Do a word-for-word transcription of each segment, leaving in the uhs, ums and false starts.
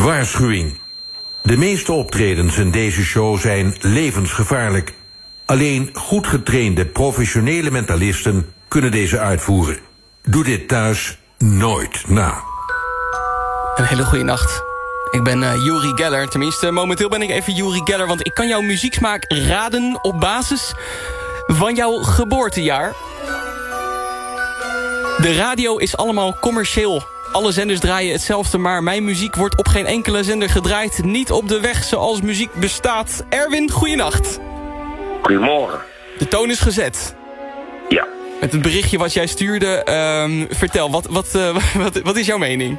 Waarschuwing. De meeste optredens in deze show zijn levensgevaarlijk. Alleen goed getrainde professionele mentalisten kunnen deze uitvoeren. Doe dit thuis nooit na. Een hele goede nacht. Ik ben uh, Uri Geller. Tenminste, momenteel ben ik even Uri Geller, want ik kan jouw muzieksmaak raden op basis van jouw geboortejaar. De radio is allemaal commercieel. Alle zenders draaien hetzelfde, maar mijn muziek wordt op geen enkele zender gedraaid. Niet op de weg zoals muziek bestaat. Erwin, goeienacht. Goedemorgen. De toon is gezet. Ja. Met het berichtje wat jij stuurde, uh, vertel, wat, wat, uh, wat, wat is jouw mening?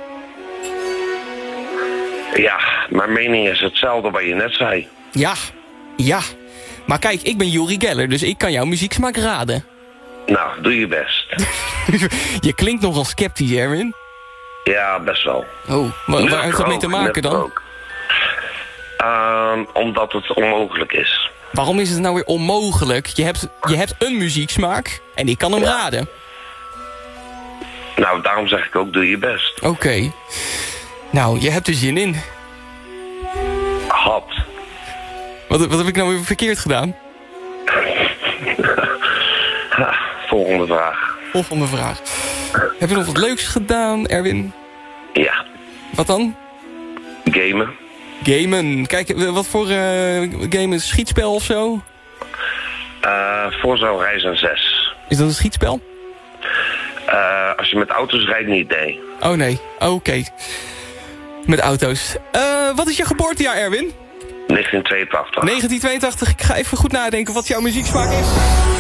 Ja, mijn mening is hetzelfde wat je net zei. Ja, ja. Maar kijk, ik ben Uri Geller, dus ik kan jouw muzieksmaak raden. Nou, doe je best. Je klinkt nogal sceptisch, Erwin. Ja, best wel. Oh, maar waar heeft dat mee te maken dan? Ook. Uh, omdat het onmogelijk is. Waarom is het nou weer onmogelijk? Je hebt, je hebt een muzieksmaak en ik kan hem ja. raden. Nou, daarom zeg ik ook, doe je best. Oké. Okay. Nou, je hebt er zin in. Had. Wat, wat heb ik nou weer verkeerd gedaan? Volgende vraag. Volgende vraag. Heb je nog wat leuks gedaan, Erwin? Ja. Wat dan? Gamen. Gamen. Kijk, wat voor uh, game is schietspel of zo? Uh, Forza Horizon zes. Is dat een schietspel? Uh, als je met auto's rijdt, niet, nee. Oh nee, oké. Okay. Met auto's. Uh, wat is je geboortejaar, Erwin? negentien tweeëntachtig. negentien tweeëntachtig. Ik ga even goed nadenken wat jouw muzieksmaak is.